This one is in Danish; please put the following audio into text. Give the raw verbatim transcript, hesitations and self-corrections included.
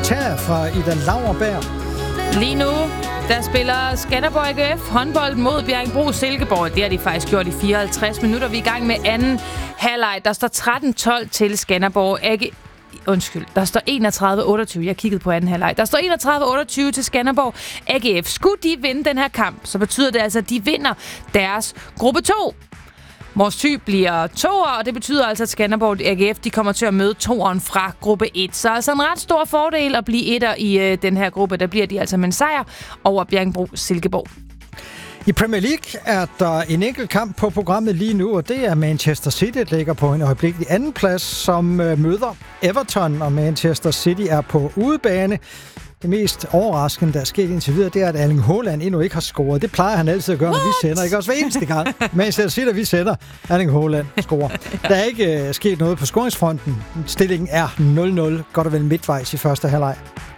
kommentar fra Ida Lauerberg. Lige nu, der spiller Skanderborg A G F håndbold mod Bjerringbro Silkeborg. Det har de faktisk gjort i fireoghalvtreds minutter. Vi er i gang med anden halvleg. Der står tretten tolv til Skanderborg A G F. Undskyld, der står enogtredive otteogtyve. Jeg kiggede på anden halvleg. Der står enogtredive otteogtyve til Skanderborg A G F. Skulle de vinde den her kamp, så betyder det altså, at de vinder deres gruppe to. Vores Thy bliver toer, og det betyder altså, at Skanderborg A G F de kommer til at møde toeren fra gruppe et. Så altså en ret stor fordel at blive etter i øh, den her gruppe. Der bliver de altså med en sejr over Bjerringbro Silkeborg. I Premier League er der en enkelt kamp på programmet lige nu, og det er Manchester City, der ligger på en øjeblikkelig anden plads, som øh, møder Everton, og Manchester City er på udebane. Det mest overraskende, der er sket indtil videre, det er, at Erling Haaland endnu ikke har scoret. Det plejer han altid at gøre, når What? vi sender. Ikke også hver eneste gang. Manchester City, vi sender, Erling Haaland scorer. Der er ikke øh, sket noget på scoringsfronten. Stillingen er nul nul, godt og vel midtvejs i første halvleg.